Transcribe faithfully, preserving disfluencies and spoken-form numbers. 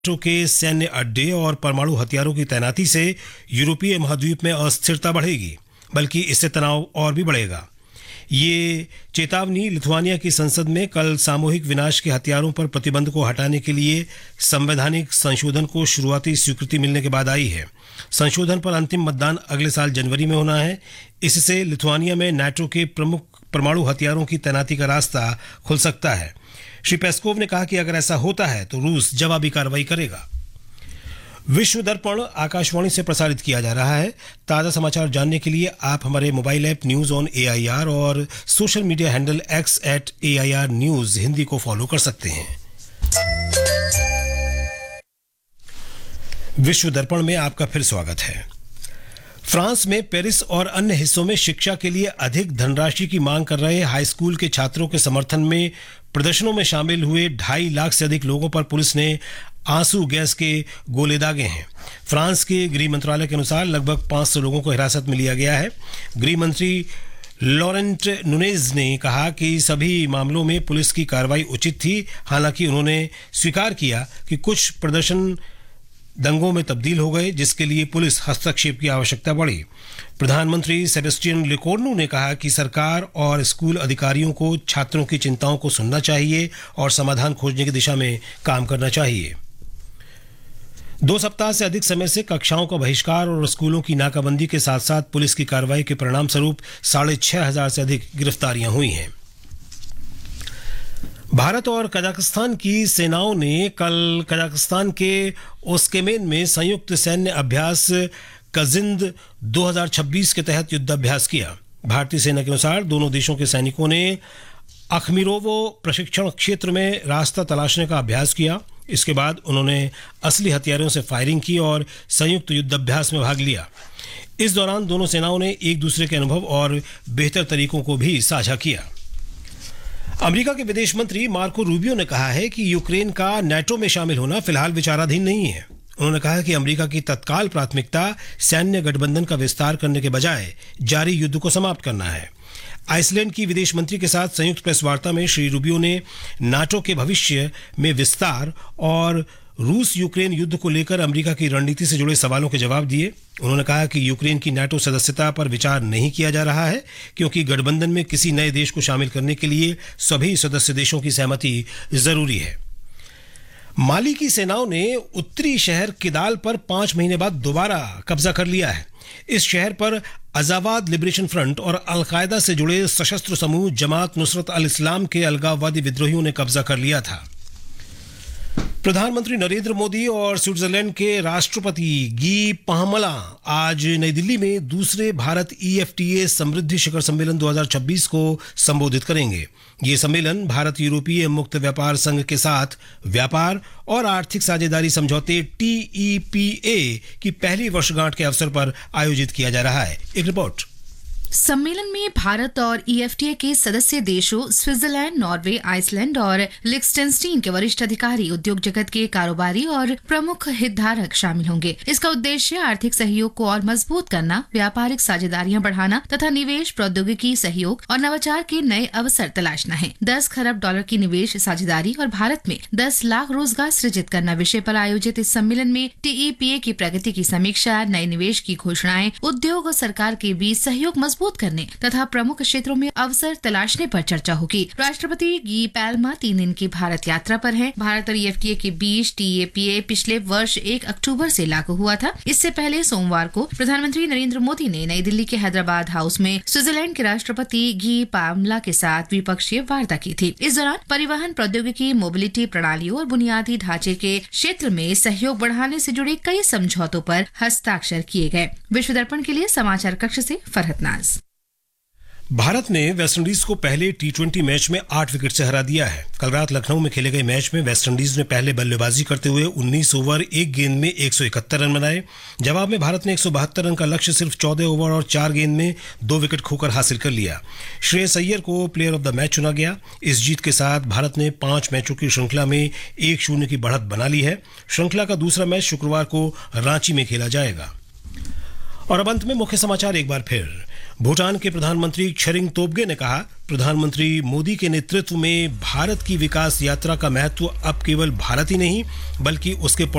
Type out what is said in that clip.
NATO के सैन्य अड्डे और परमाणु हथियारों की तैनाती से यूरोपीय महाद्वीप में अस्थिरता बढ़ेगी, बल्कि इससे तनाव और भी बढ़ेगा। ये चेतावनी लिथुआनिया की संसद में कल सामूहिक विनाश के हथियारों पर प्रतिबंध को हटाने के लिए संवैधानिक संशोधन को शुरुआती स्वीकृति मिलने के बाद आई है। संशोधन पर अंतिम मतदान अगले साल जनवरी में होना है। इससे लिथुआनिया में नाटो के प्रमुख परमाणु हथियारों की तैनाती का रास्ता खुल सकता है। श्री पेस्कोव ने कहा कि अगर ऐसा होता है तो रूस जवाबी कार्रवाई करेगा। विश्व दर्पण आकाशवाणी से प्रसारित किया जा रहा है। ताज़ा समाचार जानने के लिए आप हमारे mobile app news on AIR और social media handle x eight AIR news Hindi को फॉलो कर सकते हैं। विश्व दर्पण में आपका फिर स्वागत है। फ्रांस में पेरिस और अन्य हिस्सों में शिक्षा के लिए अधिक धनराशि की मांग कर रहे हाई स्कूल के छात्रों के समर्थन में प्रदर्शनों में शामिल हुए ढाई लाख से अधिक लोगों पर पुलिस ने आंसू गैस के गोले दागे हैं। फ्रांस के गृह मंत्रालय के अनुसार लगभग पाँच सौ लोगों को हिरासत में लिया गया है। गृह मंत्री लॉरेंट नुनेज ने कहा कि सभी मामलों में पुलिस की कार्रवाई उचित थी। हालांकि उन्होंने स्वीकार किया कि कुछ प्रदर्शन दंगों में तब्दील हो गए, जिसके लिए पुलिस हस्तक्षेप की आवश्यकता पड़ी। प्रधानमंत्री सेबेस्टियन लेकोर्नु ने कहा कि सरकार और स्कूल अधिकारियों को छात्रों की चिंताओं को सुनना चाहिए और समाधान खोजने की दिशा में काम करना चाहिए। दो सप्ताह से अधिक समय से कक्षाओं का बहिष्कार और स्कूलों की नाकाबंदी के साथ साथ पुलिस की कार्रवाई के परिणाम स्वरूप साढ़े छह हजार से अधिक गिरफ्तारियां हुई हैं। भारत और कजाकिस्तान की सेनाओं ने कल कजाकिस्तान के ओस्केमेन में संयुक्त सैन्य अभ्यास कजिंद दो हज़ार छब्बीस के तहत युद्धाभ्यास किया। भारतीय सेना के अनुसार दोनों देशों के सैनिकों ने अखमीरोवो प्रशिक्षण क्षेत्र में रास्ता तलाशने का अभ्यास किया। इसके बाद उन्होंने असली हथियारों से फायरिंग की और संयुक्त युद्धाभ्यास में भाग लिया। इस दौरान दोनों सेनाओं ने एक दूसरे के अनुभव और बेहतर तरीकों को भी साझा किया। अमेरिका के विदेश मंत्री मार्को रूबियो ने कहा है कि यूक्रेन का नाटो में शामिल होना फिलहाल विचाराधीन नहीं है। उन्होंने कहा कि अमेरिका की तत्काल प्राथमिकता सैन्य गठबंधन का विस्तार करने के बजाय जारी युद्ध को समाप्त करना है। आइसलैंड की विदेश मंत्री के साथ संयुक्त प्रेस वार्ता में श्री रूबियो ने नाटो के भविष्य में विस्तार और रूस यूक्रेन युद्ध को लेकर अमेरिका की रणनीति से जुड़े सवालों के जवाब दिए। उन्होंने कहा कि यूक्रेन की नाटो सदस्यता पर विचार नहीं किया जा रहा है, क्योंकि गठबंधन में किसी नए देश को शामिल करने के लिए सभी सदस्य देशों की सहमति जरूरी है। माली की सेनाओं ने उत्तरी शहर किदाल पर पांच महीने बाद दोबारा कब्जा कर लिया है। इस शहर पर अजावाद लिबरेशन फ्रंट और अलकायदा से जुड़े सशस्त्र समूह जमात नुसरत अल इस्लाम के अलगाववादी विद्रोहियों ने कब्जा कर लिया था। प्रधानमंत्री नरेंद्र मोदी और स्विट्जरलैंड के राष्ट्रपति गी पाहमला आज नई दिल्ली में दूसरे भारत ईएफटीए समृद्धि शिखर सम्मेलन दो हज़ार छब्बीस को संबोधित करेंगे। ये सम्मेलन भारत यूरोपीय मुक्त व्यापार संघ के साथ व्यापार और आर्थिक साझेदारी समझौते टीईपीए की पहली वर्षगांठ के अवसर पर आयोजित किया जा रहा है। एक रिपोर्ट। सम्मेलन में भारत और ईएफटीए के सदस्य देशों स्विट्जरलैंड, नॉर्वे, आइसलैंड और लिक्सेनस्टीन के वरिष्ठ अधिकारी, उद्योग जगत के कारोबारी और प्रमुख हितधारक शामिल होंगे। इसका उद्देश्य आर्थिक सहयोग को और मजबूत करना, व्यापारिक साझेदारियां बढ़ाना तथा निवेश, प्रौद्योगिकी सहयोग और नवाचार के नए अवसर तलाशना है। दस खरब डॉलर की निवेश साझेदारी और भारत में दस लाख रोजगार सृजित करना विषय पर आयोजित इस सम्मेलन में टीईपीए की प्रगति की समीक्षा, नए निवेश की घोषणाएं, उद्योग और सरकार के बीच सहयोग मजबूत करने तथा प्रमुख क्षेत्रों में अवसर तलाशने पर चर्चा होगी। राष्ट्रपति गी पैल्मा तीन दिन की भारत यात्रा पर हैं। भारत और ईएफटीए के बीच टीईपीए पिछले वर्ष एक अक्टूबर से लागू हुआ था। इससे पहले सोमवार को प्रधानमंत्री नरेंद्र मोदी ने नई दिल्ली के हैदराबाद हाउस में स्विट्जरलैंड के राष्ट्रपति गी पैल्मा के साथ द्विपक्षीय वार्ता की थी। इस दौरान परिवहन, प्रौद्योगिकी, मोबिलिटी प्रणालियों और बुनियादी ढांचे के क्षेत्र में सहयोग बढ़ाने से जुड़े कई समझौतों पर हस्ताक्षर किए गए। विश्व दर्पण के लिए समाचार कक्ष से फरहत नाज। भारत ने वेस्टइंडीज को पहले टी ट्वेंटी मैच में आठ विकेट से हरा दिया है। कल रात लखनऊ में खेले गए मैच में वेस्टइंडीज ने पहले बल्लेबाजी करते हुए उन्नीस ओवर एक गेंद में एक सौ इकहत्तर रन बनाए। जवाब में भारत ने एक सौ बहत्तर रन का लक्ष्य सिर्फ चौदह ओवर और चार गेंद में दो विकेट खोकर हासिल कर लिया। श्रेयस अय्यर को प्लेयर ऑफ द मैच चुना गया। इस जीत के साथ भारत ने पांच मैचों की श्रृंखला में एक शून्य की बढ़त बना ली है। श्रृंखला का दूसरा मैच शुक्रवार को रांची में खेला जाएगा। और अब अंत में मुख्य समाचार एक बार फिर। भूटान के प्रधानमंत्री त्शेरिंग तोब्गे ने कहा, प्रधानमंत्री मोदी के नेतृत्व में भारत की विकास यात्रा का महत्व अब केवल भारत ही नहीं बल्कि उसके